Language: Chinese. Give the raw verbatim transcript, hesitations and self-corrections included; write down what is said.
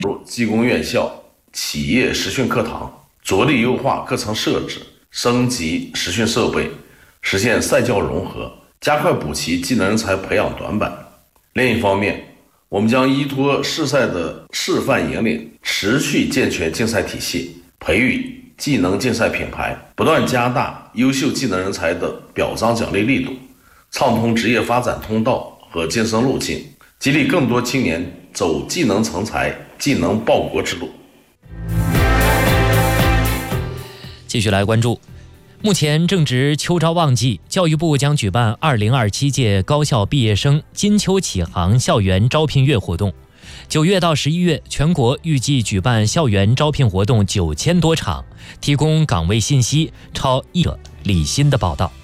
入技工院校、企业实训课堂，着力优化课程设置，升级实训设备，实现赛教融合，加快补齐技能人才培养短板。另一方面，我们将依托市赛的示范引领，持续健全竞赛体系，培育技能竞赛品牌，不断加大优秀技能人才的表彰奖励力度，畅通职业发展通道和晋升路径，激励更多青年走技能成才、技能报国之路。 继续来关注，目前正值秋招旺季，教育部将举办二零二七届高校毕业生金秋启航校园招聘月活动。九月到十一月，全国预计举办校园招聘活动九千多场，提供岗位信息超一者李欣的报道。